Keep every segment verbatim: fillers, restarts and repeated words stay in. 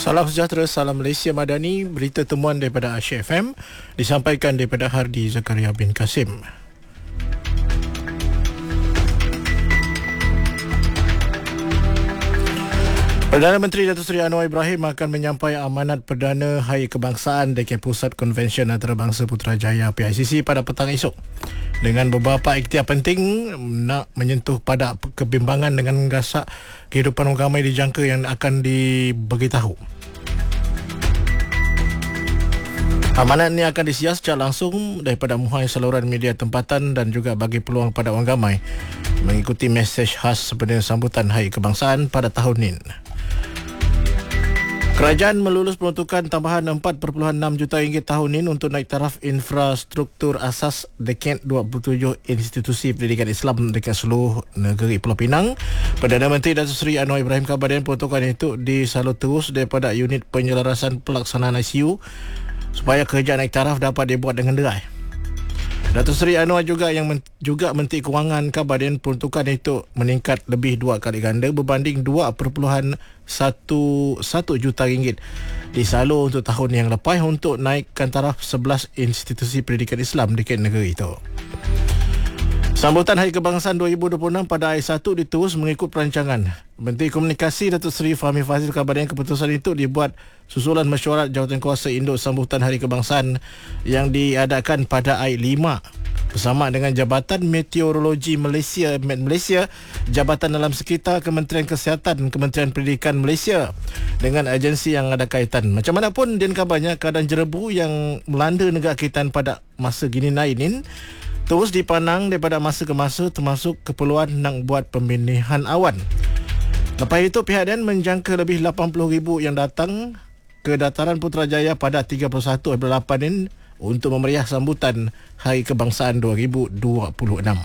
Salam sejahtera, salam Malaysia Madani. Berita temuan daripada Asia F M disampaikan daripada Hardi Zakaria bin Kasim. Perdana Menteri Datuk Seri Anwar Ibrahim akan menyampaikan amanat Perdana Hari Kebangsaan dekat Pusat Konvensyen Antarabangsa Putrajaya P I C C pada petang esok. Dengan beberapa ikhtiar penting nak menyentuh pada kebimbangan dengan gasak kehidupan orang ramai dijangka yang akan diberitahu. Amanat ini akan disiar secara langsung daripada muhai saluran media tempatan dan juga bagi peluang pada orang ramai mengikuti mesej khas sebenarnya sambutan Hari Kebangsaan pada tahun ini. Kerajaan melulus peruntukan tambahan empat perpuluhan enam juta ringgit tahun ini untuk naik taraf infrastruktur asas dekat dua puluh tujuh institusi pendidikan Islam dekat seluruh negeri Pulau Pinang. Perdana Menteri Datuk Seri Anwar Ibrahim kabarkan peruntukan itu disalur terus daripada unit penyelarasan pelaksanaan I C U supaya kerja naik taraf dapat dibuat dengan derai. Datuk Seri Anwar juga yang men, juga Menteri Kewangan kabarkan peruntukan itu meningkat lebih dua kali ganda berbanding dua perpuluhan satu juta ringgit disalur untuk tahun yang lepas untuk naikkan taraf sebelas institusi pendidikan Islam di negeri itu. Sambutan Hari Kebangsaan dua ribu dua puluh enam pada hari satu diterus mengikut perancangan. Menteri Komunikasi Datuk Seri Fahmi Fadzil kabarkan keputusan itu dibuat susulan mesyuarat Jawatankuasa Induk Sambutan Hari Kebangsaan yang diadakan pada hari lima bersama dengan Jabatan Meteorologi Malaysia Met Malaysia, Jabatan Alam Sekitar, Kementerian Kesihatan, Kementerian Pendidikan Malaysia dengan agensi yang ada kaitan. Macam mana pun din kabarnya keadaan jerebu yang melanda negara kita pada masa gini naik terus dipandang daripada masa ke masa termasuk keperluan nak buat pembenihan awan. Lepas itu pihak D A N menjangka lebih lapan puluh ribu yang datang ke Dataran Putrajaya pada tiga puluh satu April lapan ini untuk memeriah sambutan Hari Kebangsaan dua ribu dua puluh enam.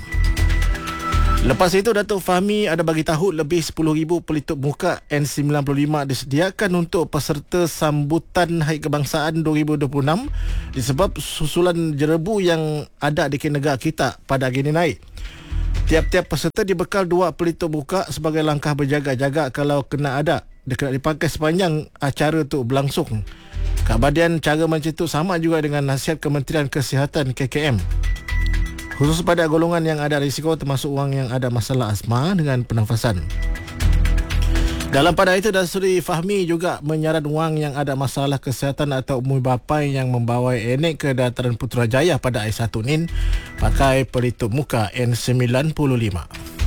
Lepas itu Datuk Fahmi ada bagi tahu lebih sepuluh ribu pelitup muka N sembilan puluh lima disediakan untuk peserta sambutan Hari Kebangsaan dua ribu dua puluh enam disebab susulan jerebu yang ada di negara kita pada hari ini naik. Tiap-tiap peserta dibekal dua pelitup muka sebagai langkah berjaga-jaga kalau kena ada. Dia kena dipakai sepanjang acara itu berlangsung. Keabadian cara macam itu sama juga dengan nasihat Kementerian Kesihatan K K M. Khusus pada golongan yang ada risiko termasuk orang yang ada masalah asma dengan pernafasan. Dalam pada itu Datuk Seri Fahmi juga menyarat orang yang ada masalah kesihatan atau umur bapa yang membawa enek ke Dataran Putrajaya pada hari satu ini pakai pelitup muka N sembilan puluh lima.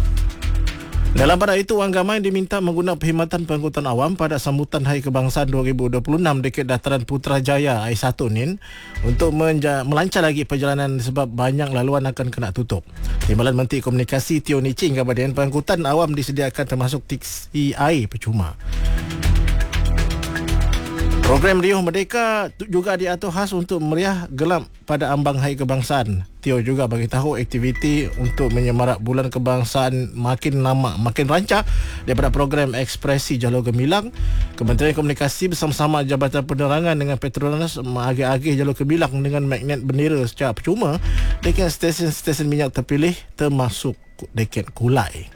Dalam pada itu, orang ramai diminta menggunakan perkhidmatan pengangkutan awam pada sambutan Hari Kebangsaan dua ribu dua puluh enam dekat Dataran Putrajaya hari satu ini untuk menja- melancar lagi perjalanan sebab banyak laluan akan kena tutup. Timbalan Menteri Komunikasi Teo Nii Ching kabarkan pengangkutan awam disediakan termasuk teksi air percuma. Program Riuh Merdeka juga diatur khas untuk meriah gelap pada ambang Hari Kebangsaan. Teo juga bagi tahu aktiviti untuk menyemarak bulan kebangsaan makin lama makin rancak daripada program Ekspresi Jalur Gemilang. Kementerian Komunikasi bersama-sama Jabatan Penerangan dengan Petronas mengagih-agih Jalur Gemilang dengan magnet bendera secara percuma dekat stesen-stesen minyak terpilih termasuk dekat Kulai.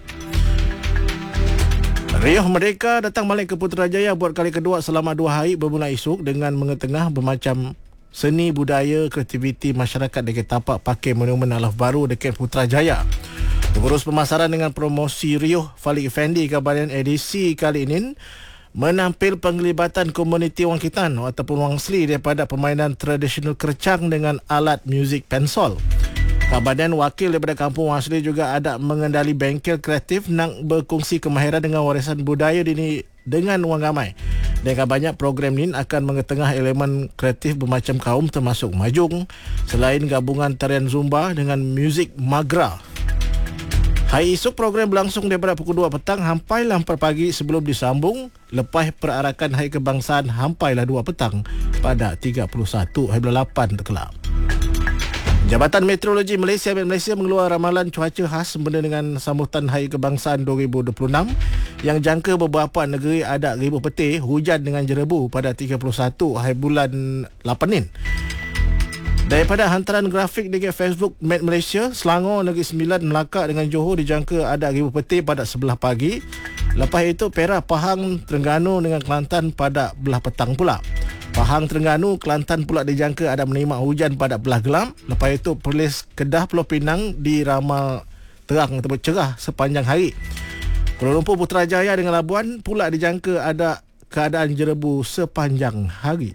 Riuh Merdeka datang balik ke Putrajaya buat kali kedua selama dua hari bermula esok dengan mengetengah bermacam seni budaya kreativiti masyarakat dekat tapak pakai monumen alaf baru dekat Putrajaya. Pengurus pemasaran dengan promosi Riuh Falik Effendi kabarkan edisi kali ini menampil penglibatan komuniti Wang Kitan ataupun Wang Sli daripada permainan tradisional kercang dengan alat muzik pensol. Kabadan wakil daripada Kampung Wang Sli juga ada mengendali bengkel kreatif nak berkongsi kemahiran dengan warisan budaya ini dengan wang ramai. Dan banyak program ini akan mengetengah elemen kreatif bermacam kaum termasuk majung selain gabungan tarian Zumba dengan muzik Magra. Hari esok program berlangsung daripada pukul dua petang hampailah empat pagi sebelum disambung lepas perarakan Hari Kebangsaan hampailah dua petang pada tiga puluh satu April lapan terkelak. Jabatan Meteorologi Malaysia Met Malaysia mengeluarkan ramalan cuaca khas sempena dengan sambutan Hari Kebangsaan dua ribu dua puluh enam yang jangka beberapa negeri ada ribuh petir hujan dengan jerebu pada tiga puluh satu hari bulan lapan ini. Daripada hantaran grafik dekat Facebook Met Malaysia, Selangor Negeri Sembilan, Melaka dengan Johor dijangka ada ribuh petir pada sebelah pagi. Lepas itu Perak, Pahang, Terengganu dengan Kelantan pada belah petang pula. Pahang, Terengganu, Kelantan pula dijangka ada menerima hujan pada belah gelap. Lepas itu Perlis, Kedah, Pulau Pinang diramal terang ataupun cerah sepanjang hari. Kuala Lumpur, Putrajaya dengan Labuan pula dijangka ada keadaan jerebu sepanjang hari.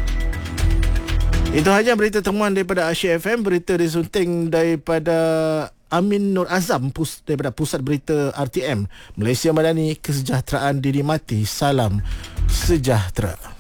Itu saja berita temuan daripada Asyik F M. Berita disunting daripada Amin Nur Azam pus, daripada Pusat Berita R T M. Malaysia Madani, kesejahteraan dinikmati. Salam sejahtera.